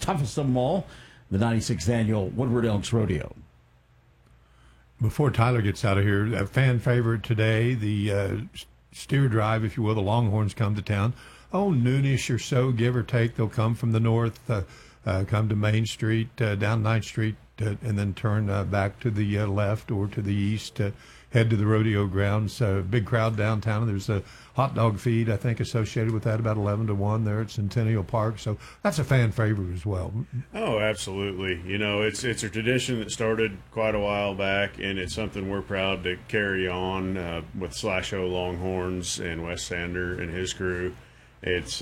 toughest of them all, the 96th annual Woodward Elks Rodeo. Before Tyler gets out of here, a fan favorite today, the steer drive, if you will. The Longhorns come to town. Noonish or so, give or take. They'll come from the north, come to Main Street, down 9th Street, and then turn back to the left or to the east, head to the rodeo grounds. Big crowd downtown. There's a hot dog feed, I think, associated with that, about 11 to 1 there at Centennial Park. So that's a fan favorite as well. Oh, absolutely. It's a tradition that started quite a while back, and it's something we're proud to carry on with Slasho Longhorns and Wes Sander and his crew. It's,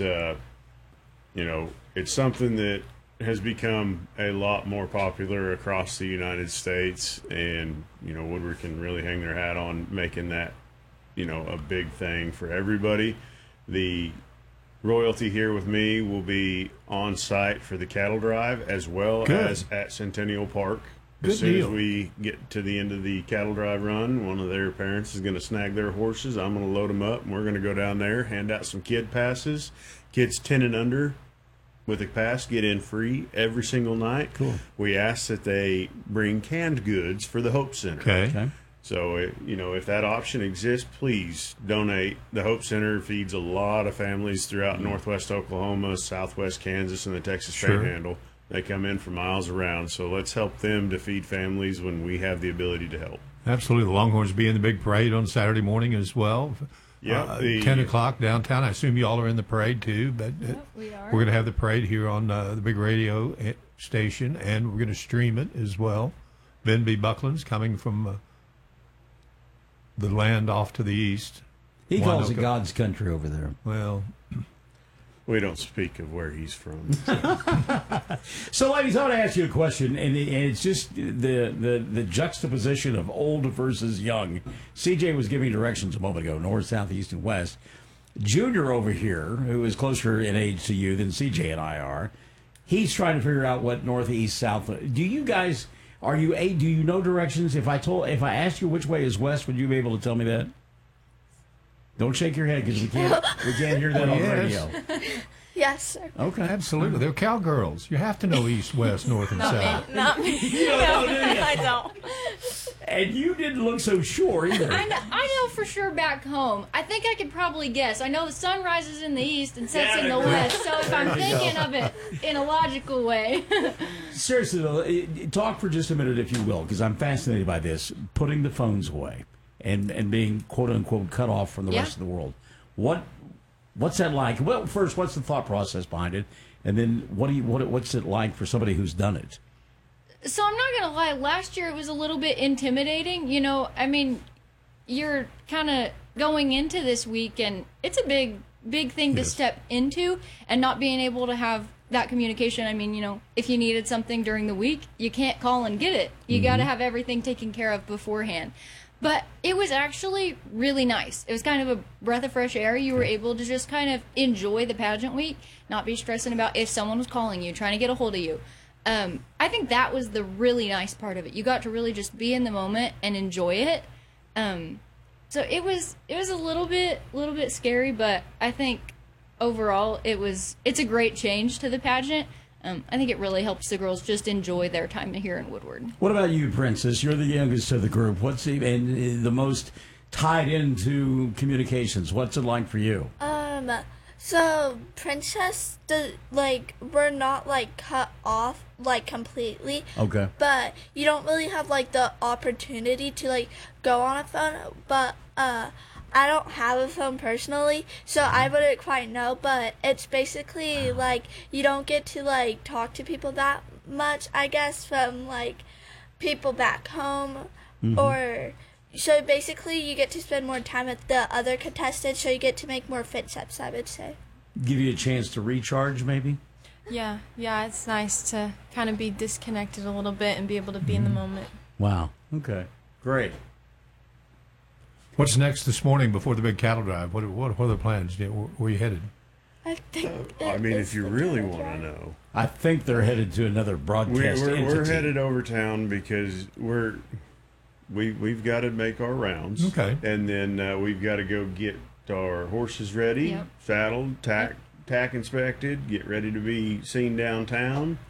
it's something that has become a lot more popular across the United States, and Woodward can really hang their hat on making that a big thing for everybody. The royalty here with me will be on site for the cattle drive as well as at Centennial Park. As soon as we get to the end of the cattle drive run, one of their parents is going to snag their horses. I'm going to load them up, and we're going to go down there, hand out some kid passes. Kids 10 and under with a pass get in free every single night. Cool. We ask that they bring canned goods for the Hope Center. Okay. So, if that option exists, please donate. The Hope Center feeds a lot of families throughout northwest Oklahoma, southwest Kansas, and the Texas Panhandle. They come in from miles around. So let's help them to feed families when we have the ability to help. Absolutely. The Longhorns be in the big parade on Saturday morning as well. Yeah, 10 o'clock downtown. I assume you all are in the parade too. But we are. We're going to have the parade here on the big radio station, and we're going to stream it as well. Ben B. Buckland's coming from the land off to the east. He calls it God's country over there. Well, we don't speak of where he's from. So, ladies, I want to ask you a question, and it's just the juxtaposition of old versus young. CJ was giving directions a moment ago, north, south, east, and west. Junior over here, who is closer in age to you than CJ and I are, he's trying to figure out what north, east, south. Do you guys... do you know directions? If I asked you which way is west, would you be able to tell me that? Don't shake your head because we can't hear that on the radio. Yes, sir. Okay, absolutely. They're cowgirls. You have to know east, west, north, and south. Not me. You don't know, do you? I don't. And you didn't look so sure either. I know for sure back home. I think I could probably guess. I know the sun rises in the east and sets in the west. So if I'm thinking of it in a logical way. Seriously, though, talk for just a minute, if you will, because I'm fascinated by this. Putting the phones away and being, quote-unquote, cut off from the rest of the world. What's that like? Well, first, what's the thought process behind it? And then what's it like for somebody who's done it? So I'm not going to lie. Last year it was a little bit intimidating. You're kind of going into this week, and it's a big thing to step into, and not being able to have that communication. If you needed something during the week, you can't call and get it. You got to have everything taken care of beforehand. But it was actually really nice. It was kind of a breath of fresh air. You were able to just kind of enjoy the pageant week, not be stressing about if someone was calling you, trying to get a hold of you. I think that was the really nice part of it. You got to really just be in the moment and enjoy it. So it was a little bit scary, but I think overall it's a great change to the pageant. I think it really helps the girls just enjoy their time here in Woodward. What about you, Princess? You're the youngest of the group. What's the most tied into communications? What's it like for you? So Princess, we're not cut off completely. Okay. But you don't really have the opportunity to go on a phone. But I don't have a phone personally, so I wouldn't quite know. But it's basically you don't get to talk to people that much, I guess, from people back home, or. So basically, you get to spend more time with the other contestants, so you get to make more footsteps, I would say. Give you a chance to recharge, maybe? Yeah, it's nice to kind of be disconnected a little bit and be able to be in the moment. Wow. Okay. Great. What's next this morning before the big cattle drive? What are the plans? Where are you headed? I think. If you really want to know, I think they're headed to another broadcast entity. We're headed over town because we've got to make our rounds. Okay. And then we've got to go get our horses ready, saddled, tack inspected, get ready to be seen downtown.